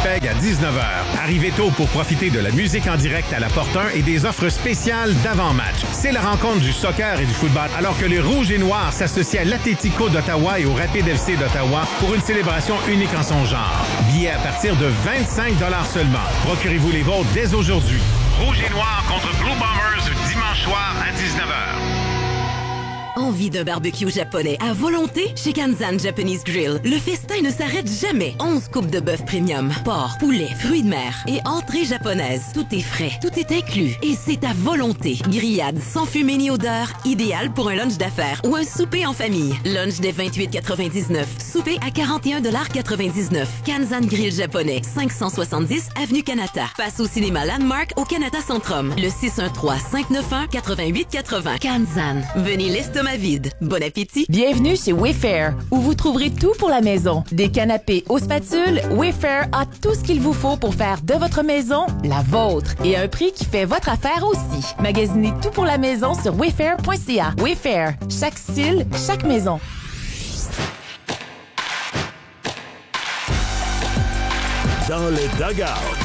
Winnipeg à 19h. Arrivez tôt pour profiter de la musique en direct à la Porte 1 et des offres spéciales d'avant-match. C'est la rencontre du soccer et du football, alors que les Rouges et Noirs s'associent à l'Atlético d'Ottawa et au Rapid FC d'Ottawa pour une célébration unique en son genre. Billets à partir de 25$ seulement. Procurez-vous les vôtres dès aujourd'hui. Rouge et Noir contre Blue Bombers dimanche soir à 19h. Envie d'un barbecue japonais à volonté? Chez Kanzan Japanese Grill, le festin ne s'arrête jamais. 11 coupes de bœuf premium, porc, poulet, fruits de mer et entrées japonaises. Tout est frais, tout est inclus et c'est à volonté. Grillade sans fumée ni odeur, idéal pour un lunch d'affaires ou un souper en famille. Lunch dès 28,99. Souper à 41,99 $. Kanzan Grill japonais, 570 Avenue Kanata. Passe au cinéma Landmark au Kanata Centrum. Le 613-591-8880. Kanzan. Venez l'estomac vide. Bon appétit. Bienvenue chez Wayfair, où vous trouverez tout pour la maison. Des canapés aux spatules, Wayfair a tout ce qu'il vous faut pour faire de votre maison la vôtre. Et à un prix qui fait votre affaire aussi. Magasinez tout pour la maison sur wayfair.ca. Wayfair, chaque style, chaque maison. Dans le dugout.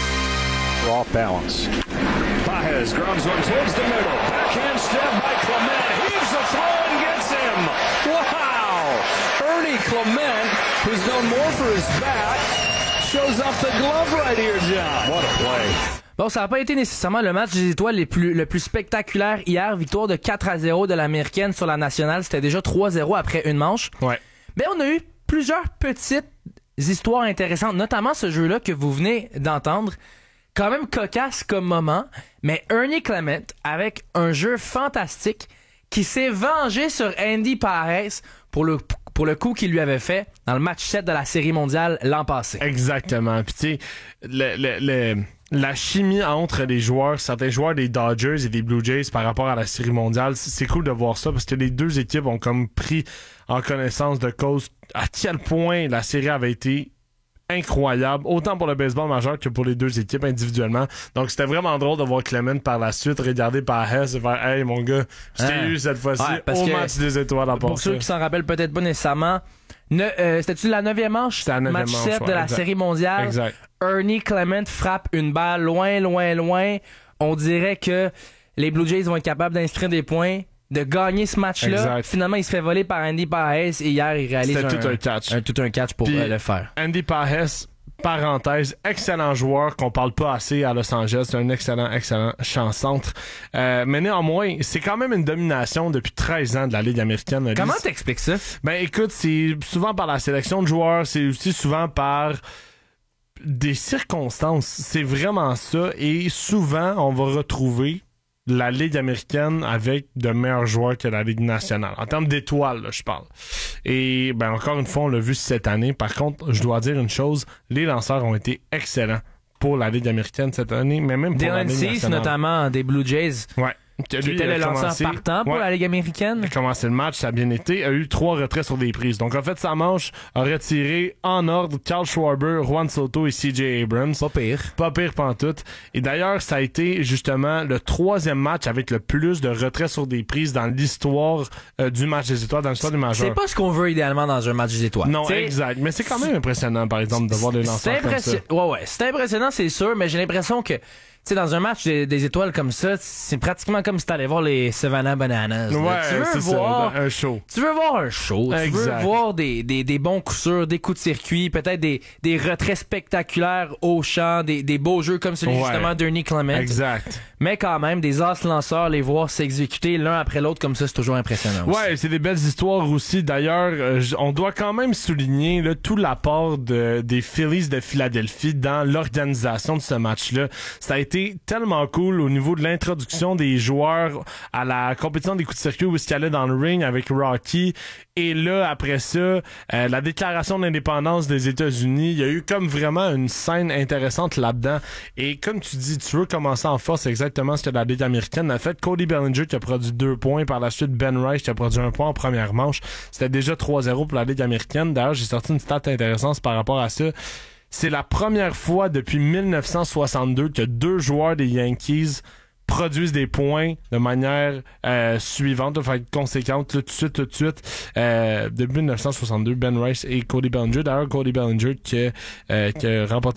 Off balance. Pages grabs one towards the middle. Backhand step by Clement. Heaves a throw and gets him. Wow! Ernie Clement, who's known more for his bat, shows off the glove right here, John. What a play. Bon, ça n'a pas été nécessairement le match des étoiles le plus spectaculaire hier. Victoire de 4-0 de l'Américaine sur la nationale. C'était déjà 3-0 après une manche. Ouais. Mais on a eu plusieurs petites histoires intéressantes, notamment ce jeu-là que vous venez d'entendre. Quand même cocasse comme moment, mais Ernie Clement avec un jeu fantastique qui s'est vengé sur Andy Pages pour le coup qu'il lui avait fait dans le match 7 de la Série mondiale l'an passé. Exactement. Puis tu sais, la chimie entre les joueurs, certains joueurs des Dodgers et des Blue Jays par rapport à la Série mondiale, c'est cool de voir ça parce que les deux équipes ont comme pris en connaissance de cause à quel point la série avait été incroyable, autant pour le baseball majeur que pour les deux équipes individuellement. Donc c'était vraiment drôle de voir Clement par la suite regarder Pages et faire « Hey mon gars, je t'ai eu cette fois-ci au match des étoiles en passant. » Pour ceux qui s'en rappellent peut-être pas nécessairement, c'était-tu la 9e manche? C'était la 9e match 7 de la exact. Série mondiale. Exact. Ernie Clement frappe une balle loin. On dirait que les Blue Jays vont être capables d'inscrire des points, de gagner ce match-là. Exact. Finalement, il se fait voler par Andy Pages et hier, il réalise tout un catch pour le faire. Andy Pages, parenthèse, excellent joueur qu'on parle pas assez à Los Angeles. C'est un excellent champ-centre. Mais néanmoins, c'est quand même une domination depuis 13 ans de la Ligue américaine. Comment t'expliques ça? Ben écoute, c'est souvent par la sélection de joueurs, c'est aussi souvent par des circonstances. C'est vraiment ça. Et souvent, on va retrouver la Ligue américaine avec de meilleurs joueurs que la Ligue nationale. En termes d'étoiles, là, je parle. Et ben encore une fois, on l'a vu cette année. Par contre, je dois dire une chose, les lanceurs ont été excellents pour la Ligue américaine cette année, mais même pour la Ligue nationale. Dylan Cease, notamment des Blue Jays. Ouais. Qui était le lanceur partant pour la Ligue américaine. Il a commencé le match, ça a bien été. A eu 3 retraits sur des prises. Donc, en fait, sa manche a retiré en ordre Carl Schwarber, Juan Soto et C.J. Abrams. Pas pire pantoute. Et d'ailleurs, ça a été justement le 3e match avec le plus de retraits sur des prises dans l'histoire du match des étoiles, dans l'histoire du majeur. C'est pas ce qu'on veut idéalement dans un match des étoiles. Non, exact. Mais c'est quand même impressionnant, par exemple, de voir des lanceurs comme ça. Ouais, c'est impressionnant, c'est sûr, mais j'ai l'impression que tu sais, dans un match des étoiles comme ça, c'est pratiquement comme si t'allais voir les Savannah Bananas. Ouais, tu veux voir un show. Tu veux voir un show. Tu veux voir des bons coups sûrs, des coups de circuit, peut-être des retraits spectaculaires au champ, des beaux jeux comme celui justement d'Ernie Clement. Exact. Mais quand même, des as lanceurs, les voir s'exécuter l'un après l'autre comme ça, c'est toujours impressionnant aussi. Ouais, c'est des belles histoires aussi. D'ailleurs, on doit quand même souligner là, tout l'apport des Phillies de Philadelphie dans l'organisation de ce match-là. Ça a été tellement cool au niveau de l'introduction des joueurs à la compétition des coups de circuit où ils allaient dans le ring avec Rocky. Et là, après ça, la déclaration d'indépendance des États-Unis, il y a eu comme vraiment une scène intéressante là-dedans. Et comme tu dis, tu veux commencer en force, c'est exactement ce que la Ligue américaine a fait. Cody Bellinger qui a produit 2 points, par la suite Ben Rice qui a produit 1 point en première manche. C'était déjà 3-0 pour la Ligue américaine. D'ailleurs, j'ai sorti une stat intéressante par rapport à ça. C'est la première fois depuis 1962 que 2 joueurs des Yankees produisent des points de manière suivante, de façon conséquente, là, tout de suite. Depuis 1962, Ben Rice et Cody Bellinger. D'ailleurs, Cody Bellinger qui a remporté